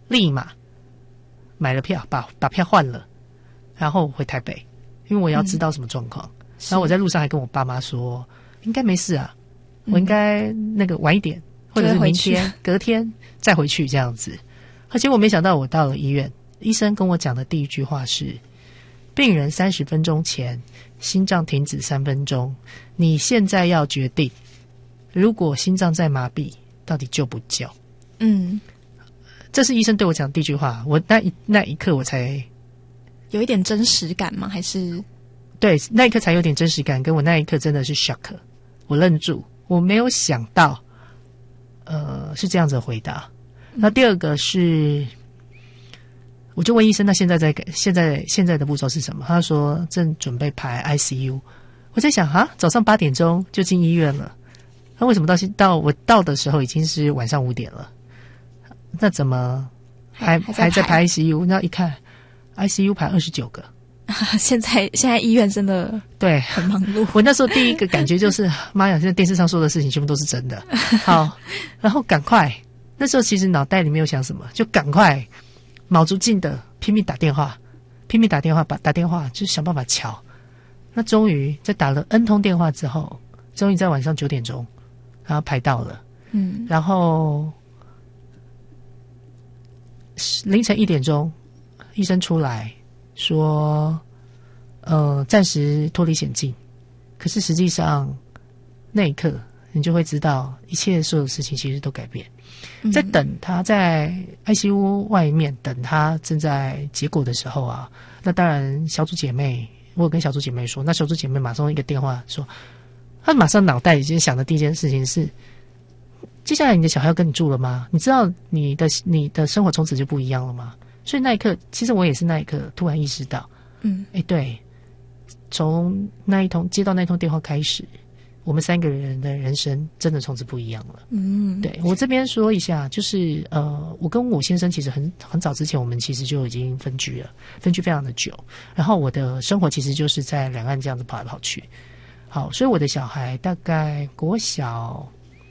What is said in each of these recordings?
立马买了票，把票换了，然后回台北，因为我要知道什么状况。然后我在路上还跟我爸妈说，应该没事啊，我应该那个晚一点，或者是明天、隔天再回去这样子。而且我没想到，我到了医院，医生跟我讲的第一句话是：病人30分钟前心脏停止3分钟，你现在要决定，如果心脏在麻痹，到底救不救？这是医生对我讲的第一句话。我那一刻我才有一点真实感吗？还是对，那一刻才有点真实感，跟我那一刻真的是 shock， 我愣住，我没有想到是这样子的回答。那第二个是，我就问医生，那现在的步骤是什么？他说正准备排 ICU。我在想早上8点钟就进医院了，那为什么到我到的时候已经是晚上5点了？那怎么还在排 ICU？ 那一看 ICU 排29个。 现在医院真的对很忙碌。 我那时候第一个感觉就是妈呀，现在电视上说的事情全部都是真的。好，然后赶快，那时候其实脑袋里没有想什么，就赶快卯足劲的拼命打电话，打电话就想办法瞧。那终于在打了 N 通电话之后，终于在晚上9点钟然后排到了。然后凌晨1点钟医生出来说暂时脱离险境。可是实际上那一刻你就会知道一切所有事情其实都改变。在等他在 ICU 外面等他正在结果的时候啊，那当然小组姐妹，我有跟小组姐妹说，那小组姐妹马上一个电话说，她马上脑袋已经想的第一件事情是，接下来你的小孩要跟你住了吗？你知道你的生活从此就不一样了吗？所以那一刻，其实我也是那一刻突然意识到，对，从那一通接到那一通电话开始，我们3个人的人生真的从此不一样了。对，我这边说一下，就是我跟我先生其实很早之前，我们其实就已经分居了，分居非常的久。然后我的生活其实就是在两岸这样子跑来跑去。好，所以我的小孩大概国小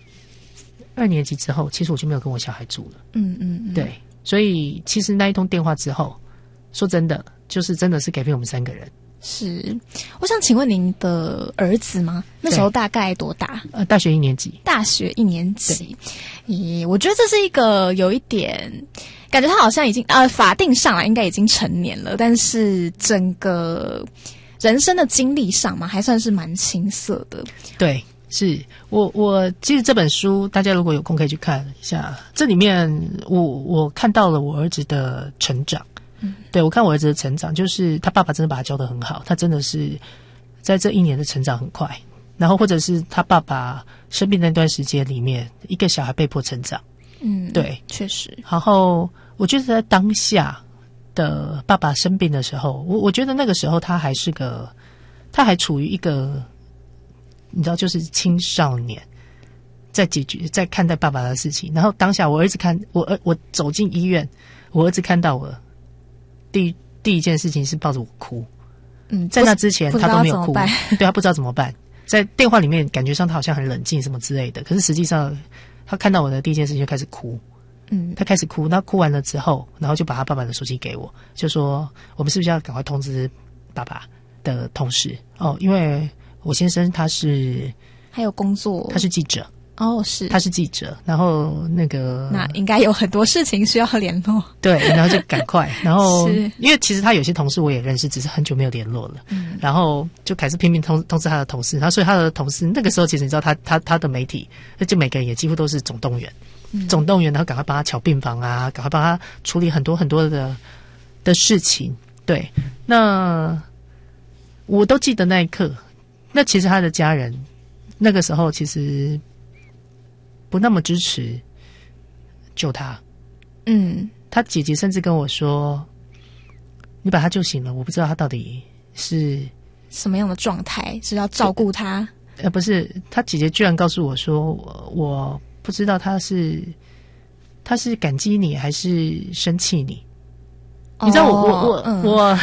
2年级之后，其实我就没有跟我小孩住了。对，所以其实那一通电话之后，说真的，就是真的是改变我们3个人。 是，我想请问您的儿子吗？那时候大概多大？ 大学1年级。 大学1年级。我觉得这是一个有一点感觉他好像已经法定上来应该已经成年了，但是整个人生的经历上嘛，还算是蛮青涩的。 对，是我其实这本书大家如果有空可以去看一下，这里面我看到了我儿子的成长。对，我看我儿子的成长，就是他爸爸真的把他教得很好，他真的是在这1年的成长很快。然后或者是他爸爸生病那段时间里面，一个小孩被迫成长。对， 确实。 然后我觉得在当下的爸爸生病的时候，我觉得那个时候他还处于一个你知道，就是青少年在看待爸爸的事情。然后当下我儿子我走进医院，我儿子看到我第一件事情是抱着我哭。在那之前他都没有哭，对，他不知道怎么办。在电话里面感觉上他好像很冷静什么之类的，可是实际上他看到我的第一件事情就开始哭。他开始哭，那哭完了之后，然后就把他爸爸的手机给我，就说我们是不是要赶快通知爸爸的同事因为我先生他是还有工作， 他是记者。 是， 他是记者，然后那应该有很多事情需要联络。 对，然后就赶快，然后因为其实他有些同事我也认识，只是很久没有联络了。然后就开始拼命通知他的同事，然后所以他的同事那个时候其实你知道他的媒体，就每个人也几乎都是总动员，然后赶快帮他瞧病房啊，赶快帮他处理很多很多的事情。对，那我都记得那一刻。那其实他的家人那个时候其实不那么支持救他。他姐姐甚至跟我说，你把他救醒了，我不知道他到底是什么样的状态，是要照顾他。 不是，他姐姐居然告诉我说，我不知道他是感激你还是生气你。你知道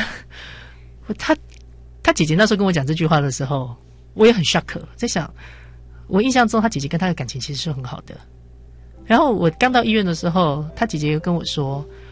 他姐姐那时候跟我讲这句话的时候，我也很 shock， 在想我印象中他姐姐跟他的感情其实是很好的。 然后我刚到医院的时候，他姐姐又跟我说，